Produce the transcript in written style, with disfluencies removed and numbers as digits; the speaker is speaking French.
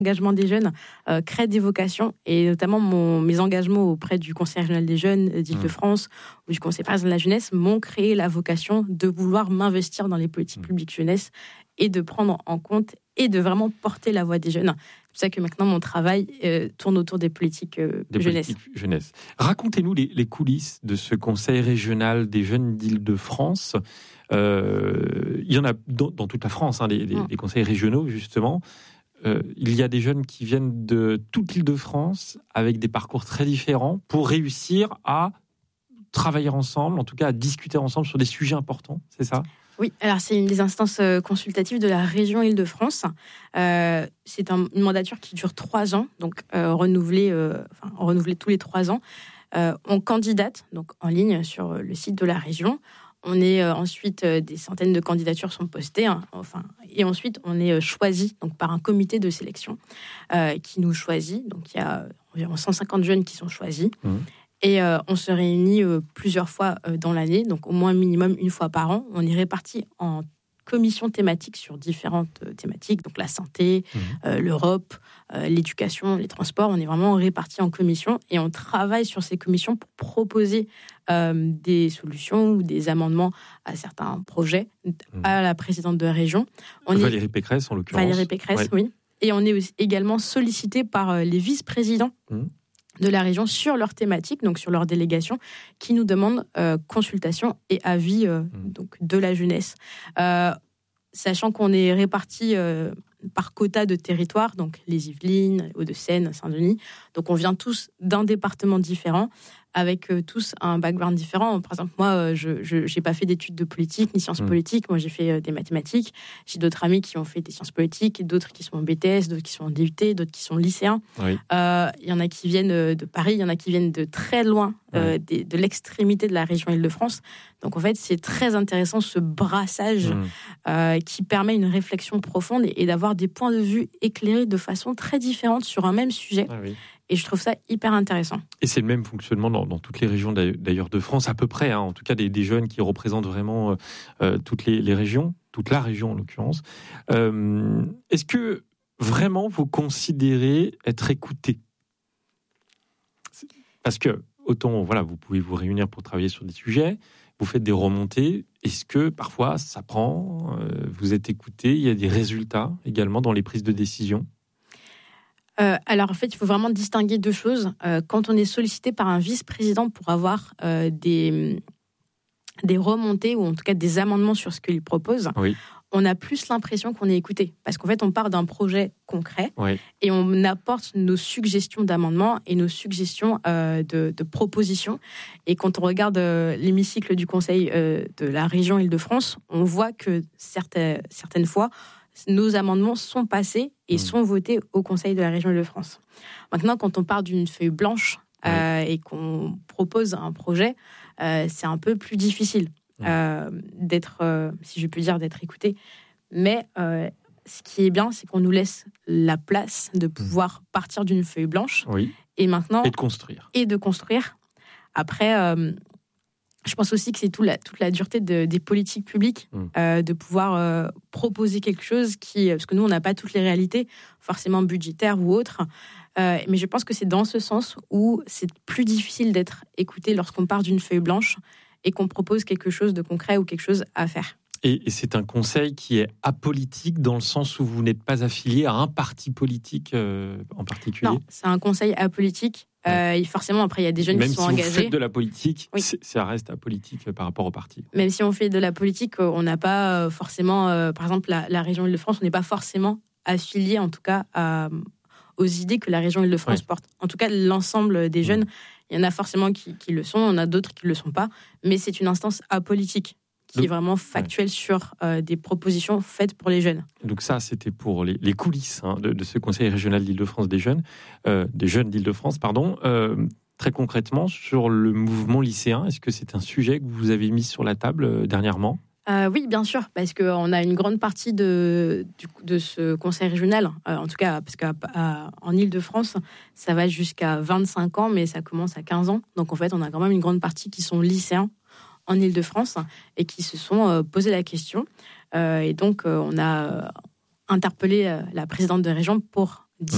L'engagement des jeunes crée des vocations, et notamment mes engagements auprès du Conseil régional des jeunes d'Île-de-France ou du Conseil parisien de la jeunesse m'ont créé la vocation de vouloir m'investir dans les politiques publiques jeunesse et de prendre en compte et de vraiment porter la voix des jeunes. C'est pour ça que maintenant mon travail tourne autour des politiques jeunesse. Racontez-nous les coulisses de ce Conseil régional des jeunes d'Île-de-France. Il y en a dans toute la France, les conseils régionaux justement. Il y a des jeunes qui viennent de toute l'Île-de-France avec des parcours très différents pour réussir à travailler ensemble, en tout cas à discuter ensemble sur des sujets importants, c'est ça ? Oui, alors c'est une des instances consultatives de la région Île-de-France. C'est une mandature qui dure 3 ans, donc renouvelée tous les 3 ans. On candidate donc en ligne sur le site de la région. On est ensuite, des centaines de candidatures sont postées, et ensuite on est choisi donc par un comité de sélection qui nous choisit. Donc il y a environ 150 jeunes qui sont choisis. Et on se réunit plusieurs fois dans l'année, donc au moins minimum une fois par an. On est répartis en commissions thématiques sur différentes thématiques, donc la santé, l'Europe, l'éducation, les transports. On est vraiment répartis en commissions et on travaille sur ces commissions pour proposer des solutions ou des amendements à certains projets à la présidente de la région. Valérie Pécresse, en l'occurrence. Valérie Pécresse, oui. Et on est également sollicité par les vice-présidents de la région sur leur thématique, donc sur leur délégation, qui nous demandent consultation et avis donc de la jeunesse. Sachant qu'on est répartis par quota de territoire, donc les Yvelines, Hauts-de-Seine, Saint-Denis. Donc on vient tous d'un département différent, avec tous un background différent. Par exemple, moi, je n'ai pas fait d'études de politique, ni sciences politiques. Moi, j'ai fait des mathématiques. J'ai d'autres amis qui ont fait des sciences politiques, d'autres qui sont en BTS, d'autres qui sont en DUT, d'autres qui sont lycéens. Il y en a qui viennent de Paris, il y en a qui viennent de très loin, de l'extrémité de la région Île-de-France. Donc, en fait, c'est très intéressant, ce brassage qui permet une réflexion profonde et d'avoir des points de vue éclairés de façon très différente sur un même sujet. Et je trouve ça hyper intéressant. Et c'est le même fonctionnement dans toutes les régions d'ailleurs de France, à peu près, en tout cas des jeunes qui représentent vraiment toutes les régions, toute la région en l'occurrence. Est-ce que vraiment vous considérez être écouté ? Parce que autant, vous pouvez vous réunir pour travailler sur des sujets, vous faites des remontées. Est-ce que parfois ça prend, vous êtes écouté, il y a des résultats également dans les prises de décision ? Alors, en fait, il faut vraiment distinguer 2 choses. Quand on est sollicité par un vice-président pour avoir des remontées ou en tout cas des amendements sur ce qu'il propose, on a plus l'impression qu'on est écouté. Parce qu'en fait, on part d'un projet concret et on apporte nos suggestions d'amendements et nos suggestions de propositions. Et quand on regarde l'hémicycle du Conseil de la région Île-de-France, on voit que certaines fois, nos amendements sont passés et sont votés au Conseil de la région Île-de-France. Maintenant, quand on part d'une feuille blanche et qu'on propose un projet, c'est un peu plus difficile d'être, si je puis dire, d'être écouté. Mais ce qui est bien, c'est qu'on nous laisse la place de pouvoir partir d'une feuille blanche et maintenant et de construire. Après, je pense aussi que c'est toute la dureté des politiques publiques de pouvoir proposer quelque chose parce que nous, on n'a pas toutes les réalités, forcément budgétaires ou autres. Mais je pense que c'est dans ce sens où c'est plus difficile d'être écouté lorsqu'on part d'une feuille blanche et qu'on propose quelque chose de concret ou quelque chose à faire. Et c'est un conseil qui est apolitique dans le sens où vous n'êtes pas affilié à un parti politique en particulier ? Non, c'est un conseil apolitique. Et forcément, après, il y a des jeunes qui sont engagés. Même si vous faites de la politique, ça reste apolitique par rapport au parti. Même si on fait de la politique, on n'a pas forcément, par exemple, la région Île-de-France, on n'est pas forcément affilié, en tout cas, aux idées que la région Île-de-France porte. En tout cas, l'ensemble des jeunes, il y en a forcément qui le sont, on a d'autres qui ne le sont pas, mais c'est une instance apolitique qui est vraiment factuelle sur des propositions faites pour les jeunes. Donc ça, c'était pour les coulisses de ce Conseil régional d'Île-de-France des jeunes d'Île-de-France, pardon. Très concrètement, sur le mouvement lycéen, est-ce que c'est un sujet que vous avez mis sur la table dernièrement ? Oui, bien sûr, parce qu'on a une grande partie de ce conseil régional, en tout cas, parce qu'en Île-de-France, ça va jusqu'à 25 ans, mais ça commence à 15 ans. Donc en fait, on a quand même une grande partie qui sont lycéens en Île-de-France et qui se sont posé la question. Et donc, on a interpellé la présidente de région pour